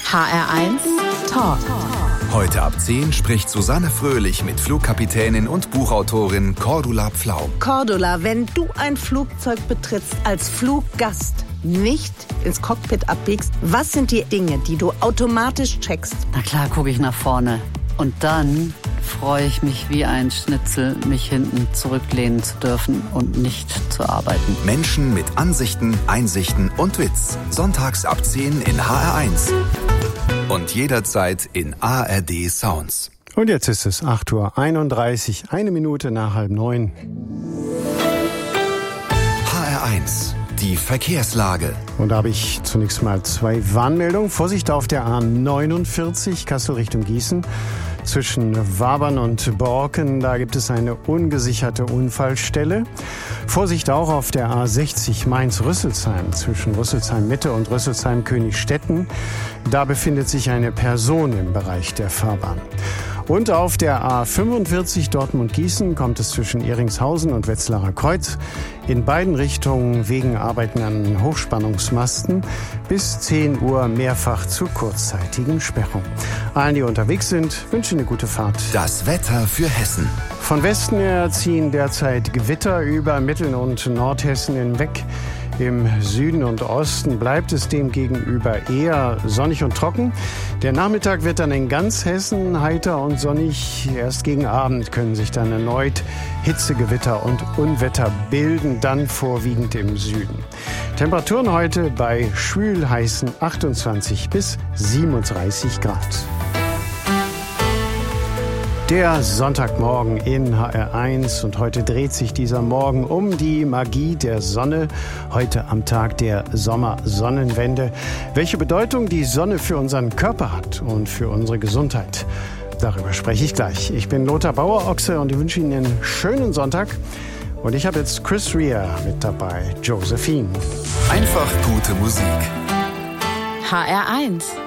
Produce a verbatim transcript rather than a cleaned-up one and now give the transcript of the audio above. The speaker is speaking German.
H R eins Talk. Heute ab zehn spricht Susanne Fröhlich mit Flugkapitänin und Buchautorin Cordula Pflaum. Cordula, wenn du ein Flugzeug betrittst als Fluggast, nicht ins Cockpit abbiegst, was sind die Dinge, die du automatisch checkst? Na klar, gucke ich nach vorne. Und dann freue ich mich wie ein Schnitzel, mich hinten zurücklehnen zu dürfen und nicht zu arbeiten. Menschen mit Ansichten, Einsichten und Witz. Sonntags ab zehn in H R eins. Und jederzeit in A R D Sounds. Und jetzt ist es acht Uhr einunddreißig, eine Minute nach halb neun. H R eins. Die Verkehrslage. Und da habe ich zunächst mal zwei Warnmeldungen. Vorsicht auf der A neunundvierzig, Kassel Richtung Gießen. Zwischen Wabern und Borken, da gibt es eine ungesicherte Unfallstelle. Vorsicht auch auf der A sechzig Mainz-Rüsselsheim zwischen Rüsselsheim-Mitte und Rüsselsheim-Königstetten. Da befindet sich eine Person im Bereich der Fahrbahn. Und auf der A fünfundvierzig Dortmund-Gießen kommt es zwischen Ehringshausen und Wetzlarer Kreuz in beiden Richtungen wegen Arbeiten an Hochspannungsmasten bis zehn Uhr mehrfach zu kurzzeitigen Sperrungen. Allen, die unterwegs sind, wünsche eine gute Fahrt. Das Wetter für Hessen. Von Westen her ziehen derzeit Gewitter über Mittel- und Nordhessen hinweg. Im Süden und Osten bleibt es demgegenüber eher sonnig und trocken. Der Nachmittag wird dann in ganz Hessen heiter und sonnig. Erst gegen Abend können sich dann erneut Hitzegewitter und Unwetter bilden, dann vorwiegend im Süden. Temperaturen heute bei schwül heißen achtundzwanzig bis siebenunddreißig Grad. Der Sonntagmorgen in H R eins und heute dreht sich dieser Morgen um die Magie der Sonne. Heute am Tag der Sommersonnenwende. Welche Bedeutung die Sonne für unseren Körper hat und für unsere Gesundheit. Darüber spreche ich gleich. Ich bin Lothar Bauer-Ochse und ich wünsche Ihnen einen schönen Sonntag. Und ich habe jetzt Chris Rea mit dabei, Josephine. Einfach gute Musik. H R eins.